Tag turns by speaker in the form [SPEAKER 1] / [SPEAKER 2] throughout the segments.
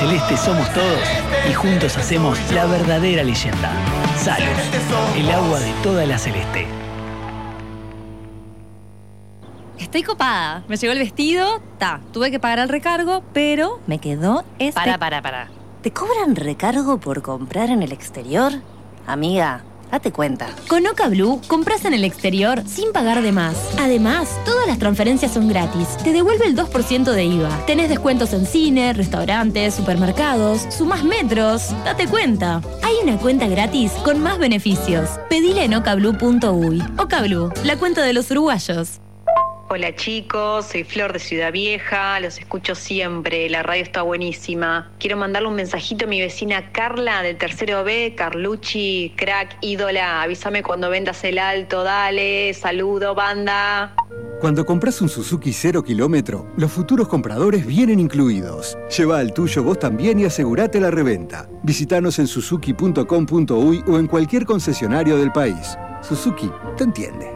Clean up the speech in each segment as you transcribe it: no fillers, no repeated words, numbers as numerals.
[SPEAKER 1] Celeste somos todos y juntos hacemos la verdadera leyenda. Salus, el agua de toda la Celeste.
[SPEAKER 2] Estoy copada. Me llegó el vestido, tuve que pagar el recargo, pero me quedó Para.
[SPEAKER 3] ¿Te cobran recargo por comprar en el exterior? Amiga, date cuenta.
[SPEAKER 2] Con Oca Blue, compras en el exterior sin pagar de más. Además, todas las transferencias son gratis. Te devuelve el 2% de IVA. Tenés descuentos en cine, restaurantes, supermercados, sumás metros. Date cuenta. Hay una cuenta gratis con más beneficios. Pedile en ocablue.uy. Oca Blue, la cuenta de los uruguayos.
[SPEAKER 4] Hola chicos, soy Flor de Ciudad Vieja, los escucho siempre, la radio está buenísima. Quiero mandarle un mensajito a mi vecina Carla del tercero B, Carlucci, crack, ídola, avísame cuando vendas el alto, dale, saludo, banda.
[SPEAKER 5] Cuando compras un Suzuki 0 kilómetro, los futuros compradores vienen incluidos. Lleva el tuyo vos también y asegurate la reventa. Visítanos en suzuki.com.uy o en cualquier concesionario del país. Suzuki te entiende.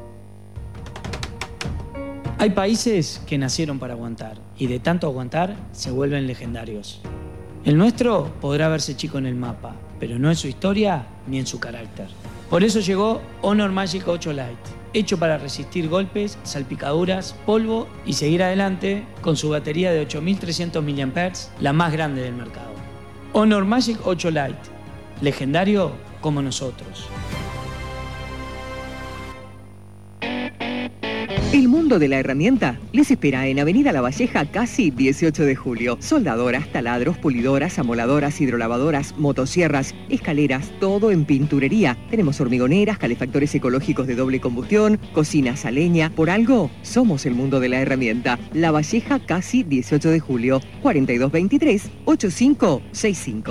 [SPEAKER 6] Hay países que nacieron para aguantar y de tanto aguantar se vuelven legendarios. El nuestro podrá verse chico en el mapa, pero no en su historia ni en su carácter. Por eso llegó Honor Magic 8 Lite, hecho para resistir golpes, salpicaduras, polvo y seguir adelante con su batería de 8300 mAh, la más grande del mercado. Honor Magic 8 Lite, legendario como nosotros.
[SPEAKER 7] El mundo de la herramienta les espera en Avenida La Valleja, casi 18 de julio. Soldadoras, taladros, pulidoras, amoladoras, hidrolavadoras, motosierras, escaleras, todo en pinturería. Tenemos hormigoneras, calefactores ecológicos de doble combustión, cocinas a leña. Por algo, somos el mundo de la herramienta. La Valleja, casi 18 de julio, 4223-8565.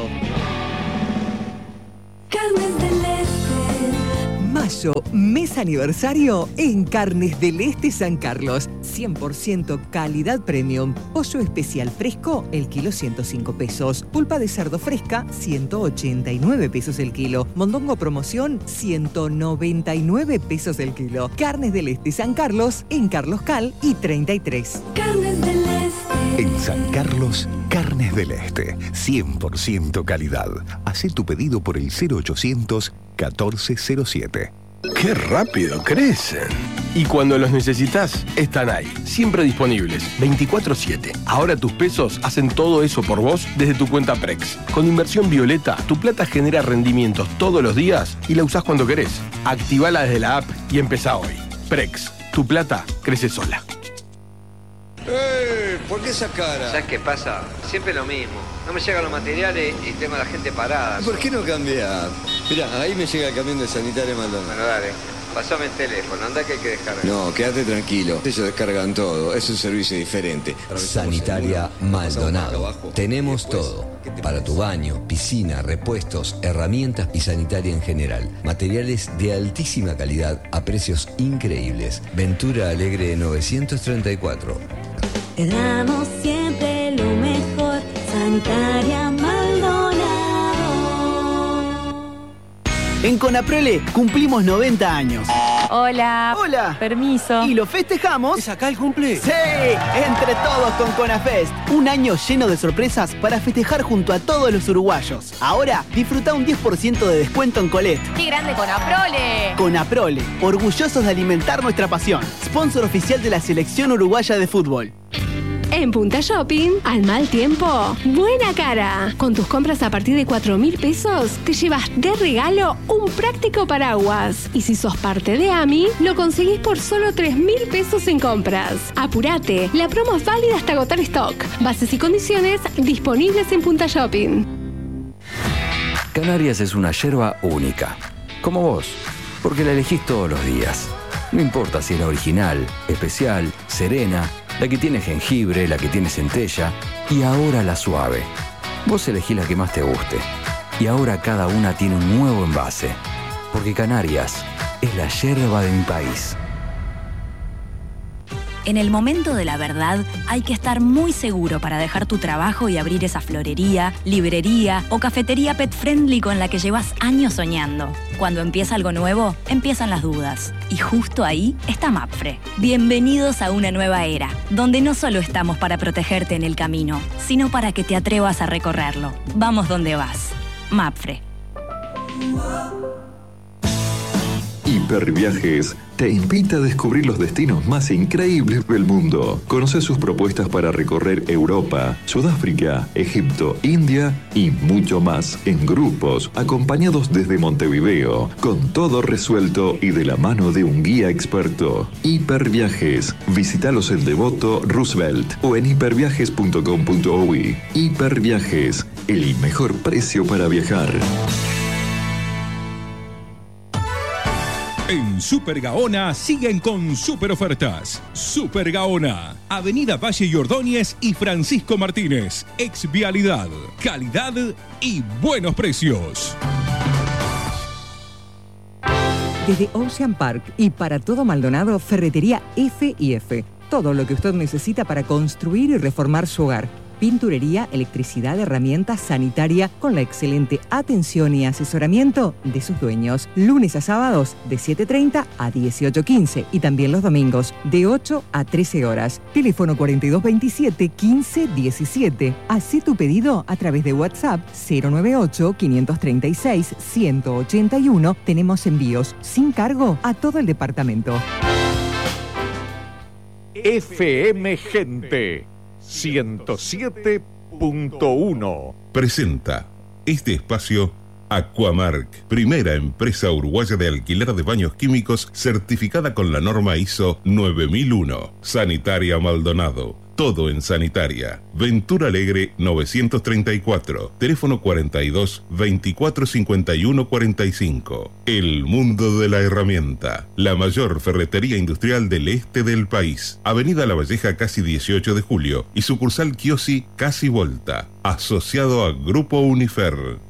[SPEAKER 7] Mayo, mes aniversario en Carnes del Este San Carlos. 100% calidad premium. Pollo especial fresco, el kilo 105 pesos. Pulpa de cerdo fresca, 189 pesos el kilo. Mondongo promoción, 199 pesos el kilo. Carnes del Este San Carlos, en Carlos Cal y 33.
[SPEAKER 8] Carnes del Este.
[SPEAKER 9] En San Carlos, Carnes del Este. 100% calidad. Hacé tu pedido por el 0800 1407.
[SPEAKER 10] ¡Qué rápido crecen! Y cuando los necesitas, están ahí, siempre disponibles, 24/7. Ahora tus pesos hacen todo eso por vos desde tu cuenta Prex. Con Inversión Violeta, tu plata genera rendimientos todos los días y la usás cuando querés. Activala desde la app y empezá hoy. Prex, tu plata crece sola.
[SPEAKER 11] ¿Por qué esa cara?
[SPEAKER 12] ¿Sabes qué pasa? Siempre lo mismo. No me llegan los materiales y tengo a la gente parada.
[SPEAKER 11] ¿Por qué no cambiar? Mirá, ahí me llega el camión de Sanitaria Maldonado.
[SPEAKER 12] Bueno, dale. Pasame el teléfono, anda que hay que descargar.
[SPEAKER 11] No, quédate tranquilo. Ellos descargan todo. Es un servicio diferente.
[SPEAKER 13] Sanitaria Maldonado. Tenemos todo. Para tu baño, piscina, repuestos, herramientas y sanitaria en general. Materiales de altísima calidad a precios increíbles. Ventura Alegre 934.
[SPEAKER 8] Te damos siempre lo mejor. Sanitaria Maldonado.
[SPEAKER 14] En Conaprole cumplimos 90 años.
[SPEAKER 2] Hola.
[SPEAKER 14] Hola.
[SPEAKER 2] Permiso.
[SPEAKER 14] ¿Y lo festejamos?
[SPEAKER 1] ¿Es acá el cumple?
[SPEAKER 14] ¡Sí! Entre todos con Conafest. Un año lleno de sorpresas para festejar junto a todos los uruguayos. Ahora, disfruta un 10% de descuento en Colette.
[SPEAKER 2] ¡Qué grande Conaprole!
[SPEAKER 14] Conaprole, orgullosos de alimentar nuestra pasión. Sponsor oficial de la Selección Uruguaya de Fútbol.
[SPEAKER 15] En Punta Shopping, al mal tiempo, buena cara. Con tus compras a partir de 4.000 pesos, te llevas de regalo un práctico paraguas. Y si sos parte de AMI, lo conseguís por solo 3.000 pesos en compras. Apurate, la promo es válida hasta agotar stock. Bases y condiciones disponibles en Punta Shopping.
[SPEAKER 16] Canarias es una yerba única, como vos, porque la elegís todos los días. No importa si es la original, especial, serena, la que tiene jengibre, la que tiene centella y ahora la suave. Vos elegís la que más te guste. Y ahora cada una tiene un nuevo envase. Porque Canarias es la yerba de mi país.
[SPEAKER 17] En el momento de la verdad, hay que estar muy seguro para dejar tu trabajo y abrir esa florería, librería o cafetería pet friendly con la que llevas años soñando. Cuando empieza algo nuevo, empiezan las dudas. Y justo ahí está Mapfre. Bienvenidos a una nueva era, donde no solo estamos para protegerte en el camino, sino para que te atrevas a recorrerlo. Vamos donde vas. Mapfre.
[SPEAKER 18] Hiperviajes te invita a descubrir los destinos más increíbles del mundo. Conoce sus propuestas para recorrer Europa, Sudáfrica, Egipto, India y mucho más en grupos, acompañados desde Montevideo, con todo resuelto y de la mano de un guía experto. Hiperviajes. Visítalos en Devoto, Roosevelt o en hiperviajes.com.uy. Hiperviajes, el mejor precio para viajar.
[SPEAKER 19] En Super Gaona siguen con super ofertas. Super Gaona, Avenida Valle y Ordóñez y Francisco Martínez. Ex Vialidad, calidad y buenos precios.
[SPEAKER 7] Desde Ocean Park y para todo Maldonado, Ferretería F&F. Todo lo que usted necesita para construir y reformar su hogar. Pinturería, electricidad, herramientas, sanitaria, con la excelente atención y asesoramiento de sus dueños. Lunes a sábados de 7:30 a 18:15 y también los domingos de 8 a 13 horas. Teléfono 4227-1517. Haz tu pedido a través de WhatsApp 098-536-181. Tenemos envíos sin cargo a todo el departamento.
[SPEAKER 20] FM Gente 107.1
[SPEAKER 21] presenta este espacio Aquamark, primera empresa uruguaya de alquiler de baños químicos certificada con la norma ISO 9001. Sanitaria Maldonado, todo en sanitaria. Ventura Alegre 934, teléfono 42 24 51 45. El mundo de la herramienta, la mayor ferretería industrial del este del país. Avenida La Valleja casi 18 de julio y sucursal Chiosi casi Volta, asociado a Grupo Unifer.